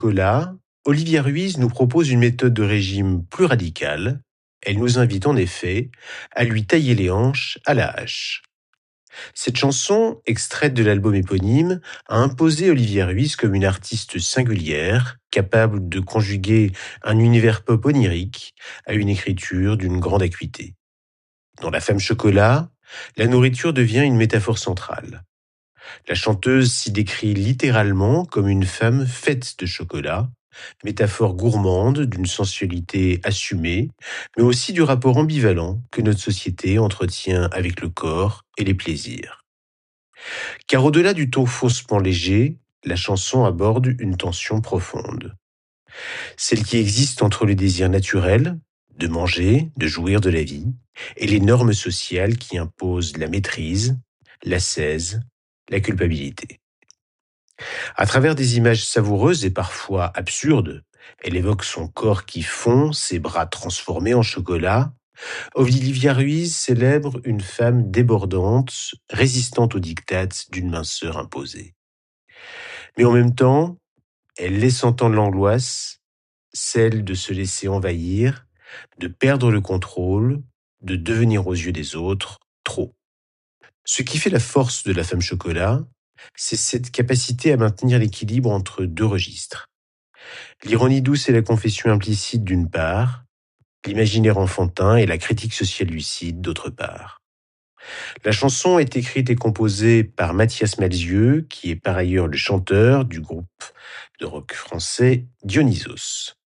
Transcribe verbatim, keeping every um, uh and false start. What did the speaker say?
Chocolat, Olivia Ruiz nous propose une méthode de régime plus radicale. Elle nous invite en effet à lui tailler les hanches à la hache. Cette chanson, extraite de l'album éponyme, a imposé Olivia Ruiz comme une artiste singulière, capable de conjuguer un univers pop onirique à une écriture d'une grande acuité. Dans La Femme Chocolat, la nourriture devient une métaphore centrale. La chanteuse s'y décrit littéralement comme une femme faite de chocolat, métaphore gourmande d'une sensualité assumée, mais aussi du rapport ambivalent que notre société entretient avec le corps et les plaisirs. Car au-delà du ton faussement léger, la chanson aborde une tension profonde. Celle qui existe entre le désir naturel, de manger, de jouir de la vie, et les normes sociales qui imposent la maîtrise, l'ascèse, la culpabilité. À travers des images savoureuses et parfois absurdes, elle évoque son corps qui fond, ses bras transformés en chocolat. Olivia Ruiz célèbre une femme débordante, résistante aux diktats d'une minceur imposée. Mais en même temps, elle laisse entendre l'angoisse, celle de se laisser envahir, de perdre le contrôle, de devenir aux yeux des autres trop. Ce qui fait la force de La Femme Chocolat, c'est cette capacité à maintenir l'équilibre entre deux registres. L'ironie douce et la confession implicite d'une part, l'imaginaire enfantin et la critique sociale lucide d'autre part. La chanson est écrite et composée par Mathias Malzieu, qui est par ailleurs le chanteur du groupe de rock français Dionysos.